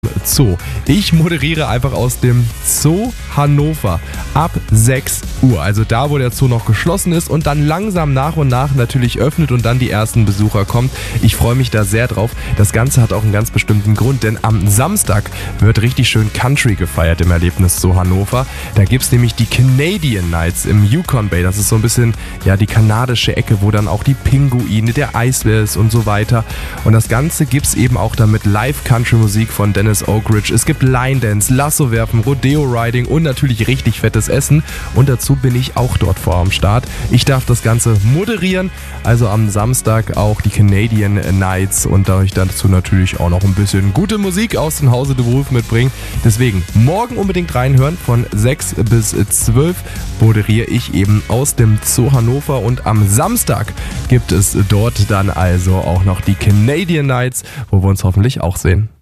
Zoo. Ich moderiere einfach aus dem Zoo Hannover ab 6 Uhr. Also da, wo der Zoo noch geschlossen ist und dann langsam nach und nach natürlich öffnet und dann die ersten Besucher kommen. Ich freue mich da sehr drauf. Das Ganze hat auch einen ganz bestimmten Grund, denn am Samstag wird richtig schön Country gefeiert im Erlebnis Zoo Hannover. Da gibt es nämlich die Canadian Nights im Yukon Bay. Das ist so ein bisschen die kanadische Ecke, wo dann auch die Pinguine, der Eisbär ist und so weiter. Und das Ganze gibt es eben auch dann mit Live-Country-Musik von Dennis Oak Ridge. Es gibt Line Dance, Lasso werfen, Rodeo Riding und natürlich richtig fettes Essen. Und dazu bin ich auch dort vor am Start. Ich darf das Ganze moderieren. Also am Samstag auch die Canadian Nights und da ich dazu natürlich auch noch ein bisschen gute Musik aus dem Hause de Wolf mitbringen. Deswegen morgen unbedingt reinhören. Von 6 bis 12 moderiere ich eben aus dem Zoo Hannover und am Samstag gibt es dort dann also auch noch die Canadian Nights, wo wir uns hoffentlich auch sehen.